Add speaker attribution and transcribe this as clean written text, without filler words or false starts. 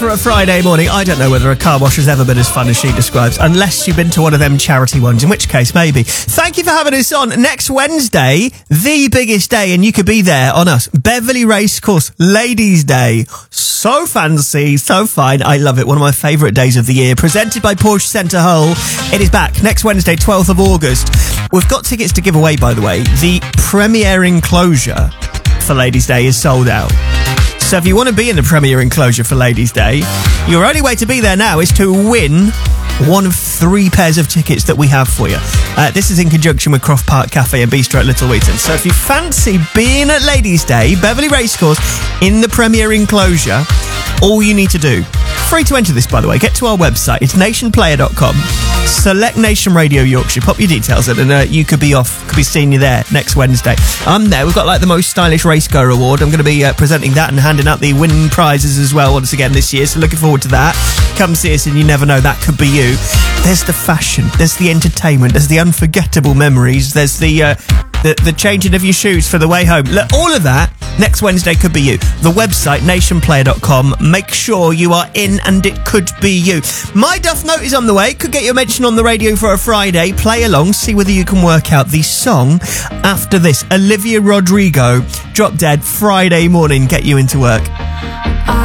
Speaker 1: for a Friday morning. I don't know whether a car wash has ever been as fun as she describes, unless you've been to one of them charity ones, in which case, maybe. Thank you for having us on. Next Wednesday, the biggest day, and you could be there on us. Beverley Racecourse Ladies' Day. So fancy, so fine. I love it. One of my favourite days of the year. Presented by Porsche Centre Hull. It is back next Wednesday, 12th of August. We've got tickets to give away, by the way. The premiere enclosure for Ladies' Day is sold out. So if you want to be in the premiere enclosure for Ladies' Day, your only way to be there now is to win one of 3 pairs of tickets that we have for you. This is in conjunction with Croft Park Cafe and Bistro at Little Wheaton. So if you fancy being at Ladies' Day, Beverley Racecourse, in the premiere enclosure, all you need to do, free to enter this, by the way, get to our website. It's nationplayer.com. Select Nation Radio Yorkshire. Pop your details in and you could be seeing you there next Wednesday. I'm there. We've got like the most stylish racegoer award. I'm going to be presenting that and handing out the winning prizes as well once again this year. So looking forward to that. Come see us and you never know, that could be you. There's the fashion. There's the entertainment. There's the unforgettable memories. There's the changing of your shoes for the way home. Look, all of that next Wednesday could be you. The website, nationplayer.com. Make sure you are in and it could be you. My Duff Note is on the way. Could get your mention on the radio for a Friday. Play along, see whether you can work out the song after this. Olivia Rodrigo, Drop Dead, Friday morning. Get you into work.